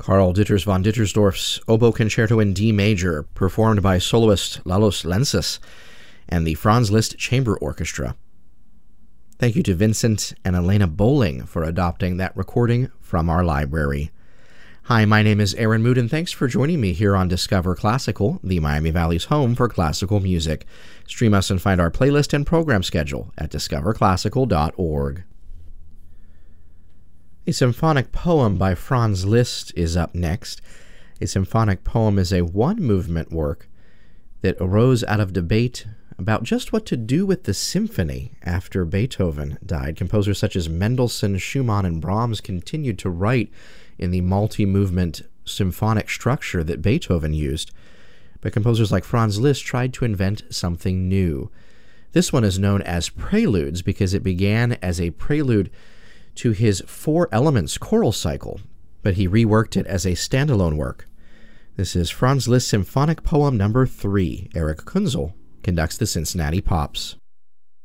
Karl Ditters von Dittersdorf's Oboe Concerto in D major, performed by soloist Lalos Lenses and the Franz Liszt Chamber Orchestra. Thank you to Vincent and Elena Bowling for adopting that recording from our library. Hi, my name is Aaron Mood, and thanks for joining me here on Discover Classical, the Miami Valley's home for classical music. Stream us and find our playlist and program schedule at discoverclassical.org. A symphonic poem by Franz Liszt is up next. A symphonic poem is a one-movement work that arose out of debate about just what to do with the symphony after Beethoven died. Composers such as Mendelssohn, Schumann, and Brahms continued to write in the multi-movement symphonic structure that Beethoven used, but composers like Franz Liszt tried to invent something new. This one is known as Preludes because it began as a prelude to his Four Elements choral cycle, but he reworked it as a standalone work. This is Franz Liszt Symphonic Poem No. 3. Eric Kunzel conducts the Cincinnati Pops.